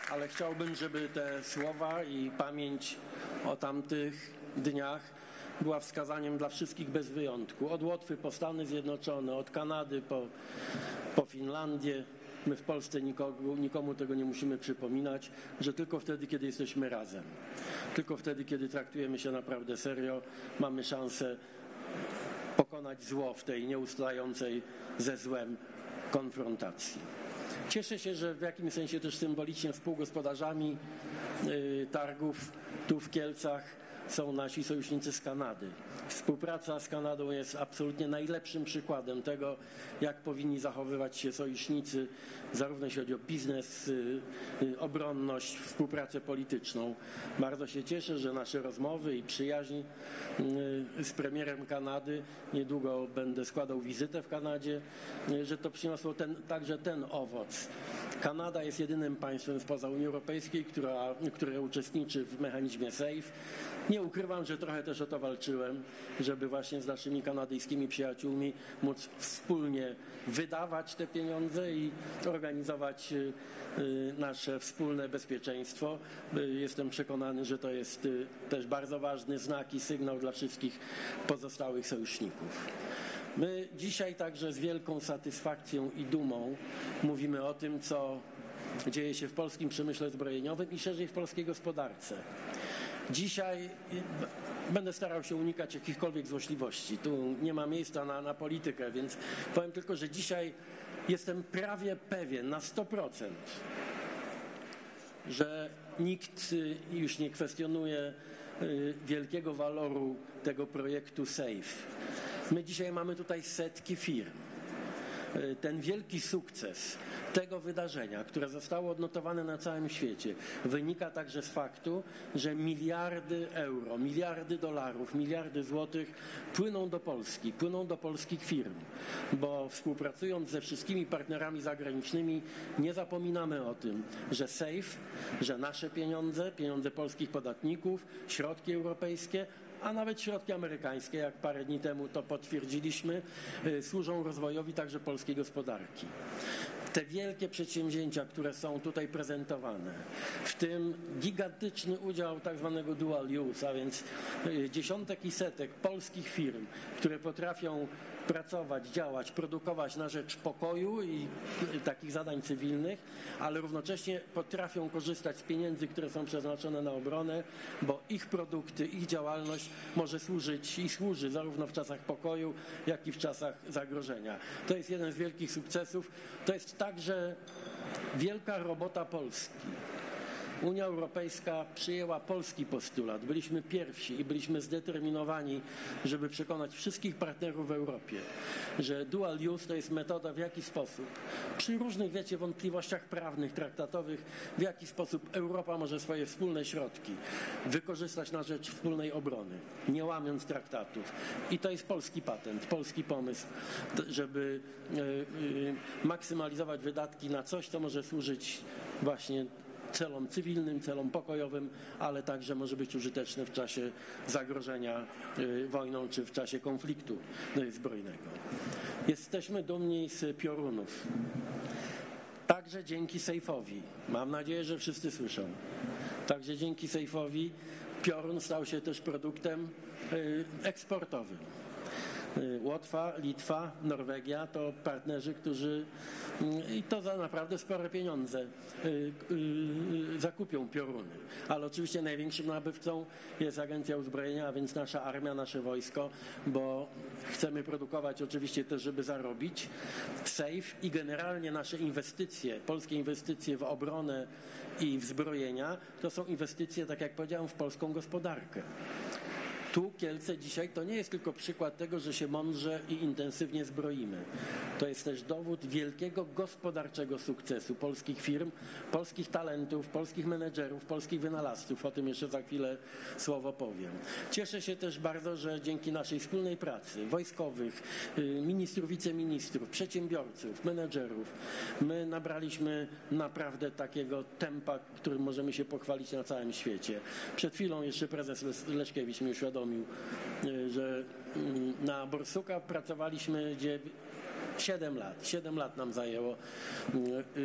ale chciałbym, żeby te słowa i pamięć o tamtych dniach była wskazaniem dla wszystkich bez wyjątku. Od Łotwy po Stany Zjednoczone, od Kanady po Finlandię. My w Polsce nikomu tego nie musimy przypominać, że tylko wtedy, kiedy jesteśmy razem, tylko wtedy, kiedy traktujemy się naprawdę serio, mamy szansę pokonać zło w tej nieustającej ze złem konfrontacji. Cieszę się, że w jakimś sensie też symbolicznie współgospodarzami targów tu w Kielcach są nasi sojusznicy z Kanady. Współpraca z Kanadą jest absolutnie najlepszym przykładem tego, jak powinni zachowywać się sojusznicy, zarówno jeśli chodzi o biznes, obronność, współpracę polityczną. Bardzo się cieszę, że nasze rozmowy i przyjaźń z premierem Kanady, niedługo będę składał wizytę w Kanadzie, że to przyniosło także ten owoc. Kanada jest jedynym państwem spoza Unii Europejskiej, które uczestniczy w mechanizmie SAFE. Nie ukrywam, że trochę też o to walczyłem, żeby właśnie z naszymi kanadyjskimi przyjaciółmi móc wspólnie wydawać te pieniądze i organizować nasze wspólne bezpieczeństwo. Jestem przekonany, że to jest też bardzo ważny znak i sygnał dla wszystkich pozostałych sojuszników. My dzisiaj także z wielką satysfakcją i dumą mówimy o tym, co dzieje się w polskim przemyśle zbrojeniowym i szerzej w polskiej gospodarce. Dzisiaj będę starał się unikać jakichkolwiek złośliwości. Tu nie ma miejsca na politykę, więc powiem tylko, że dzisiaj jestem prawie pewien na 100%, że nikt już nie kwestionuje wielkiego waloru tego projektu SAFE. My dzisiaj mamy tutaj setki firm. Ten wielki sukces tego wydarzenia, które zostało odnotowane na całym świecie, wynika także z faktu, że miliardy euro, miliardy dolarów, miliardy złotych płyną do Polski, płyną do polskich firm, bo współpracując ze wszystkimi partnerami zagranicznymi nie zapominamy o tym, że SAFE, że nasze pieniądze, pieniądze polskich podatników, środki europejskie, a nawet środki amerykańskie, jak parę dni temu to potwierdziliśmy, służą rozwojowi także polskiej gospodarki. Te wielkie przedsięwzięcia, które są tutaj prezentowane, w tym gigantyczny udział tak zwanego dual use, a więc dziesiątek i setek polskich firm, które potrafią pracować, działać, produkować na rzecz pokoju i takich zadań cywilnych, ale równocześnie potrafią korzystać z pieniędzy, które są przeznaczone na obronę, bo ich produkty, ich działalność może służyć i służy zarówno w czasach pokoju, jak i w czasach zagrożenia. To jest jeden z wielkich sukcesów. To jest także wielka robota Polski. Unia Europejska przyjęła polski postulat. Byliśmy pierwsi i byliśmy zdeterminowani, żeby przekonać wszystkich partnerów w Europie, że dual use to jest metoda, w jaki sposób, przy różnych, wiecie, wątpliwościach prawnych, traktatowych, w jaki sposób Europa może swoje wspólne środki wykorzystać na rzecz wspólnej obrony, nie łamiąc traktatów. I to jest polski patent, polski pomysł, żeby maksymalizować wydatki na coś, co może służyć właśnie celom cywilnym, celom pokojowym, ale także może być użyteczne w czasie zagrożenia wojną czy w czasie konfliktu zbrojnego. Jesteśmy dumni z piorunów. Także dzięki SAFE-owi. Mam nadzieję, że wszyscy słyszą. Także dzięki SAFE-owi piorun stał się też produktem eksportowym. Łotwa, Litwa, Norwegia to partnerzy, którzy i to za naprawdę spore pieniądze zakupią pioruny. Ale oczywiście największym nabywcą jest Agencja Uzbrojenia, a więc nasza armia, nasze wojsko, bo chcemy produkować oczywiście też, żeby zarobić. SAFE i generalnie nasze inwestycje, polskie inwestycje w obronę i w zbrojenia, to są inwestycje, tak jak powiedziałem, w polską gospodarkę. Tu Kielce dzisiaj to nie jest tylko przykład tego, że się mądrze i intensywnie zbroimy. To jest też dowód wielkiego gospodarczego sukcesu polskich firm, polskich talentów, polskich menedżerów, polskich wynalazców. O tym jeszcze za chwilę słowo powiem. Cieszę się też bardzo, że dzięki naszej wspólnej pracy wojskowych, ministrów, wiceministrów, przedsiębiorców, menedżerów, my nabraliśmy naprawdę takiego tempa, którym możemy się pochwalić na całym świecie. Przed chwilą jeszcze prezes Leszkiewicz mi uświadomił, że na Borsuka pracowaliśmy 7 lat. 7 lat nam zajęło